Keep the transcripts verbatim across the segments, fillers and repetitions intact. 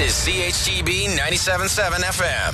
is C H G B ninety-seven point seven F M.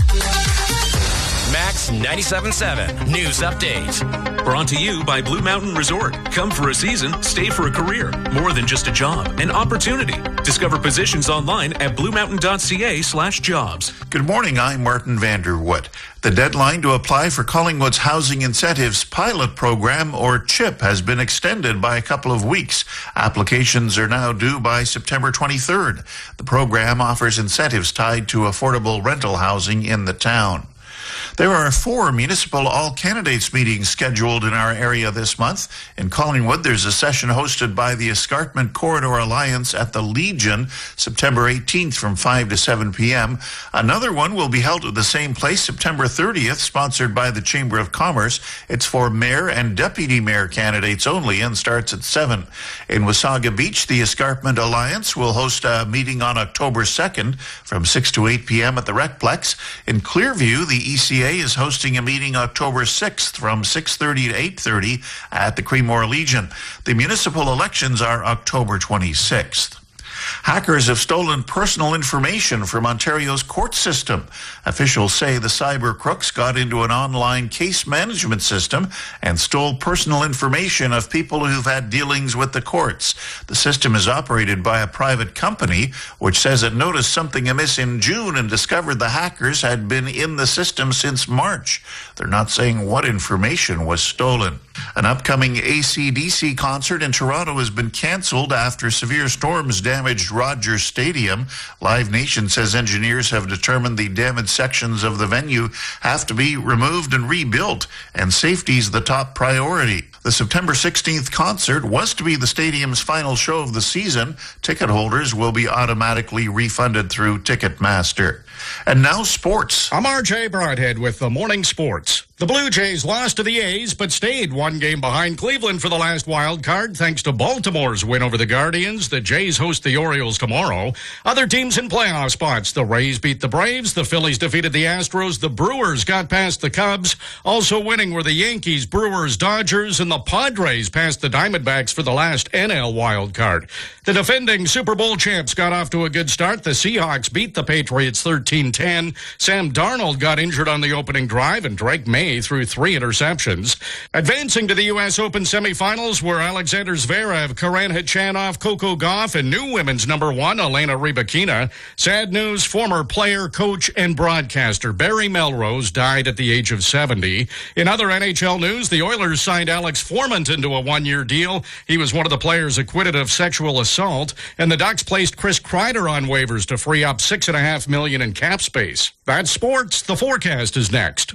Max ninety-seven point seven News Update. Brought to you by Blue Mountain Resort. Come for a season, stay for a career. More than just a job, an opportunity. Discover positions online at bluemountain.ca slash jobs. Good morning, I'm Martin Vanderwood. The deadline to apply for Collingwood's Housing Incentives Pilot Program, or CHIP, has been extended by a couple of weeks. Applications are now due by September twenty-third. The program offers incentives tied to affordable rental housing in the town. There are four municipal all-candidates meetings scheduled in our area this month. In Collingwood, there's a session hosted by the Escarpment Corridor Alliance at the Legion, September eighteenth from five to seven p.m. Another one will be held at the same place September thirtieth, sponsored by the Chamber of Commerce. It's for mayor and deputy mayor candidates only and starts at seven. In Wasaga Beach, the Escarpment Alliance will host a meeting on October second from six to eight p.m. at the Recplex. In Clearview, the E C A is hosting a meeting October sixth from six thirty to eight thirty at the Creemore Legion. The municipal elections are October twenty-sixth. Hackers have stolen personal information from Ontario's court system. Officials say the cyber crooks got into an online case management system and stole personal information of people who've had dealings with the courts. The system is operated by a private company, which says it noticed something amiss in June and discovered the hackers had been in the system since March. They're not saying what information was stolen. An upcoming A C D C concert in Toronto has been canceled after severe storms damaged Rogers Stadium. Live Nation says engineers have determined the damaged sections of the venue have to be removed and rebuilt, and safety is the top priority. The September sixteenth concert was to be the stadium's final show of the season. Ticket holders will be automatically refunded through Ticketmaster. And now sports. I'm R J Broadhead with the Morning Sports. The Blue Jays lost to the A's, but stayed one game behind Cleveland for the last wild card, thanks to Baltimore's win over the Guardians. The Jays host the Orioles tomorrow. Other teams in playoff spots. The Rays beat the Braves. The Phillies defeated the Astros. The Brewers got past the Cubs. Also winning were the Yankees, Brewers, Dodgers, and the Padres passed the Diamondbacks for the last N L wild card. The defending Super Bowl champs got off to a good start. The Seahawks beat the Patriots thirteen ten. Sam Darnold got injured on the opening drive, and Drake May threw three interceptions. Advancing to the U S Open semifinals were Alexander Zverev, Karen Khachanov, Coco Gauff, and new women's number one, Elena Rybakina. Sad news, former player, coach, and broadcaster Barry Melrose died at the age of seventy. In other N H L news, the Oilers signed Alex Foreman into a one-year deal. He was one of the players acquitted of sexual assault, and the Ducks placed Chris Kreider on waivers to free up six and a half million in cap space. That's sports. The forecast is next.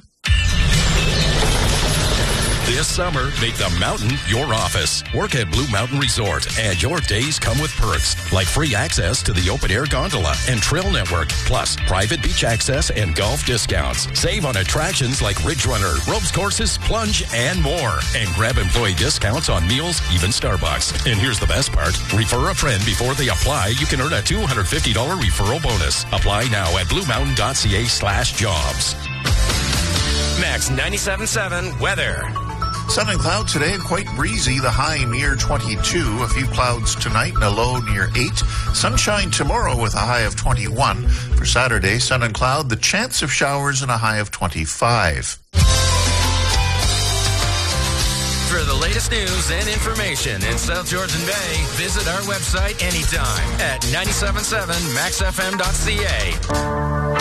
This summer, make the mountain your office. Work at Blue Mountain Resort, and your days come with perks like free access to the open-air gondola and trail network, plus private beach access and golf discounts. Save on attractions like Ridge Runner, ropes courses, plunge, and more. And grab employee discounts on meals, even Starbucks. And here's the best part. Refer a friend before they apply. You can earn a two hundred fifty dollars referral bonus. Apply now at bluemountain.ca slash jobs. Max ninety-seven point seven weather. Sun and cloud today and quite breezy. The high near twenty-two. A few clouds tonight and a low near eight. Sunshine tomorrow with a high of twenty-one. For Saturday, sun and cloud, the chance of showers and a high of twenty-five. For the latest news and information in South Georgian Bay, visit our website anytime at nine seven seven max f m dot c a.